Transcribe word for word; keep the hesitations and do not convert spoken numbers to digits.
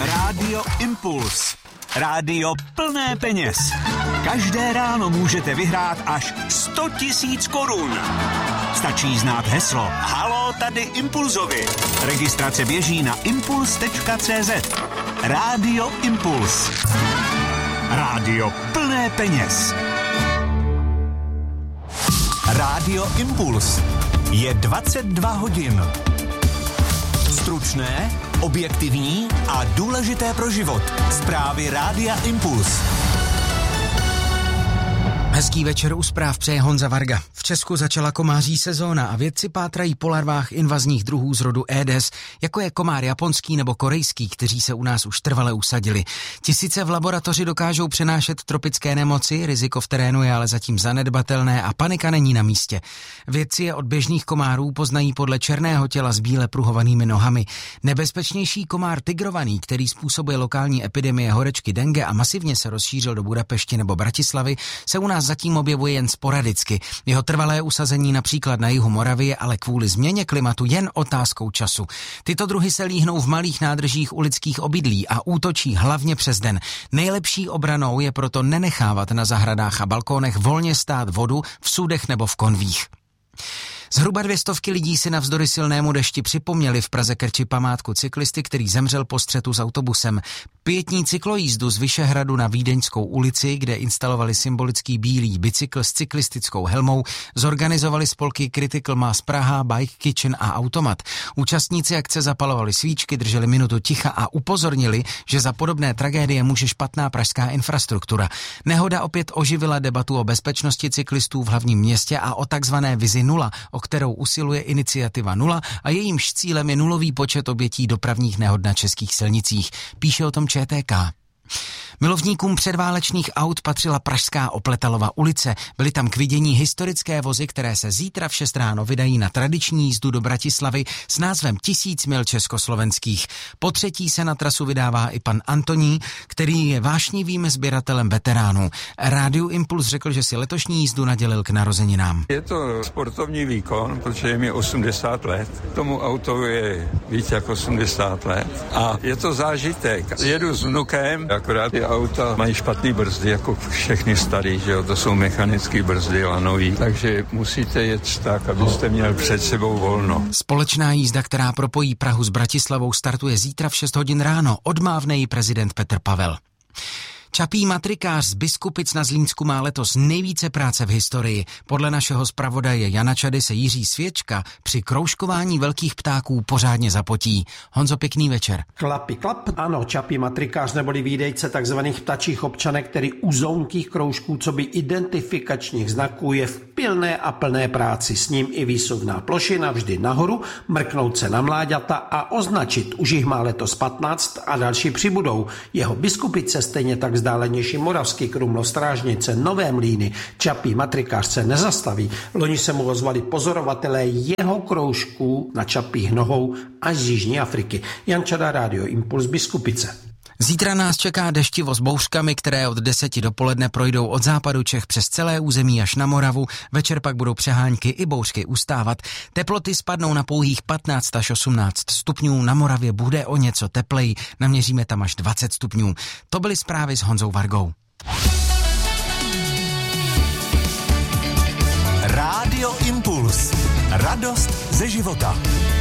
Rádio Impuls. Rádio plné peněz. Každé ráno můžete vyhrát až sto tisíc korun. Stačí znát heslo Haló, tady Impulzovi. Registrace běží na impuls tečka cé zet. Rádio Impuls. Rádio plné peněz. Rádio Impuls. Je dvacet dva hodin. Stručné, objektivní a důležité pro život. Zprávy Rádia Impuls. Hezký večer u zpráv přeje Honza Varga. V Česku začala komáří sezóna a vědci pátrají po larvách invazních druhů z rodu Aedes, jako je komár japonský nebo korejský, kteří se u nás už trvale usadili. Tisíce v laboratoři dokážou přenášet tropické nemoci, riziko v terénu je ale zatím zanedbatelné a panika není na místě. Vědci je od běžných komárů poznají podle černého těla s bíle pruhovanými nohami. Nebezpečnější komár tigrovaný, který způsobuje lokální epidemie horečky dengue a masivně se rozšířil do Budapešti nebo Bratislavy, se u nás zatím objevuje jen sporadicky. Jeho trvalé usazení například na jihu Moravy je ale kvůli změně klimatu jen otázkou času. Tyto druhy se líhnou v malých nádržích u lidských obydlí a útočí hlavně přes den. Nejlepší obranou je proto nenechávat na zahradách a balkónech volně stát vodu v sudech nebo v konvích. Zhruba dvě stovky lidí si navzdory silnému dešti připomněli v Praze Krči památku cyklisty, který zemřel po střetu s autobusem. Pietní cyklojízdu z Vyšehradu na Vídeňskou ulici, kde instalovali symbolický bílý bicykl s cyklistickou helmou, zorganizovali spolky Critical Mass Praha, Bike Kitchen a Automat. Účastníci akce zapalovali svíčky, drželi minutu ticha a upozornili, že za podobné tragédie může špatná pražská infrastruktura. Nehoda opět oživila debatu o bezpečnosti cyklistů v hlavním městě a o takzvané vizi nula, o kterou usiluje iniciativa Nula a jejímž cílem je nulový počet obětí dopravních nehod na českých silnicích. Píše o tom ČTK. Milovníkům předválečných aut patřila pražská Opletalova ulice. Byly tam k vidění historické vozy, které se zítra v šest ráno vydají na tradiční jízdu do Bratislavy s názvem Tisíc mil československých. Po třetí se na trasu vydává i pan Antoní, který je vášnivým sběratelem veteránů. Rádiu Impuls řekl, že si letošní jízdu nadělil k narozeninám. Je to sportovní výkon, protože je mi osmdesát let. Tomu autu je víc jak osmdesát let a je to zážitek. Jedu s vnukem, akorát ty auta mají špatný brzdy, jako všechny starý, že jo, to jsou mechanické brzdy lanový, takže musíte jet tak, abyste měl před sebou volno. Společná jízda, která propojí Prahu s Bratislavou, startuje zítra v šest hodin ráno, odmávne ji prezident Petr Pavel. Čapí matrikář z Biskupic na Zlínsku má letos nejvíce práce v historii. Podle našeho zpravodaje Jana Čady se Jiří Svěčka při kroužkování velkých ptáků pořádně zapotí. Honzo, pěkný večer. Klapy klap. Ano, čapí matrikář neboli výdejce takzvaných ptačích občanek, který u zounkých kroužků, co by identifikačních znaků, je v pilné a plné práci. S ním i výsuvná plošina vždy nahoru, mrknout se na mláďata a označit. Už jich má letos patnáct a další přibudou. Jeho Biskupice, stejně tak vzdálenější Moravský Krumlov, Strážnice, Nové Mlýny, čapí matrikář se nezastaví. Loni se mu ozvali pozorovatelé jeho kroužků na čapích nohou až z Jižní Afriky. Jan Čada, Rádio Impuls, Biskupice. Zítra nás čeká deštivo s bouřkami, které od deseti dopoledne projdou od západu Čech přes celé území až na Moravu. Večer pak budou přehánky i bouřky ustávat. Teploty spadnou na pouhých patnáct až osmnáct stupňů. Na Moravě bude o něco tepleji. Naměříme tam až dvacet stupňů. To byly zprávy s Honzou Vargou. Rádio Impuls. Radost ze života.